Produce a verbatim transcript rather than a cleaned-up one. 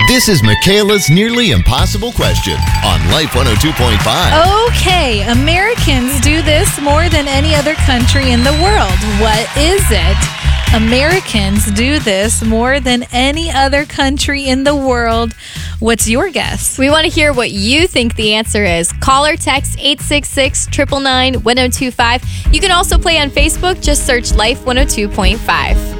This is Michaela's Nearly Impossible Question on Life one oh two point five. Okay, Americans do this more than any other country in the world. What is it? Americans do this more than any other country in the world. What's your guess? We want to hear what you think the answer is. Call or text eight six six, nine nine nine, one oh two five. You can also play on Facebook. Just search Life one oh two point five.